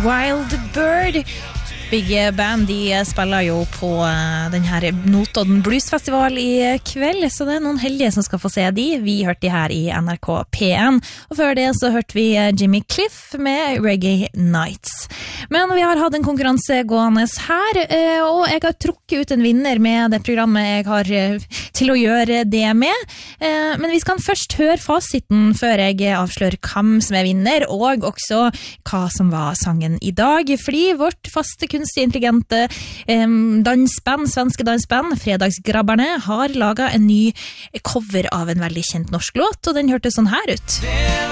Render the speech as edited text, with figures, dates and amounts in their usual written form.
Wild Bird. Big Band, de spiller jo på den her Notodden Bluesfestival i kveld, så det noen heldige som skal få se de. Vi hørte de her i NRK P1, og før det så hørte vi Jimmy Cliff med Reggae Nights. Men vi har hatt en konkurranse gående her, og jeg har trukket ut en vinner med det programmet jeg har til å gjøre det med. Men vi skal først høre fasiten før jeg avslører hvem som vinner, og også hva som var sangen i dag, fordi vårt faste kunstig intelligente dansband, svenske dansband, Fredagsgrabberne, har laget en ny cover av en veldig kjent norsk låt, og den hørte sånn her ut.